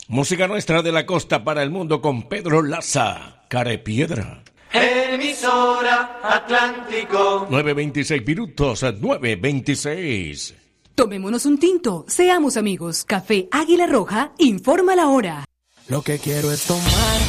Música nuestra de la costa para el mundo con Pedro Laza, Carepiedra. Emisora Atlántico. 9:26 minutos, 9:26. Tomémonos un tinto, seamos amigos. Café Águila Roja informa la hora. Lo que quiero es tomar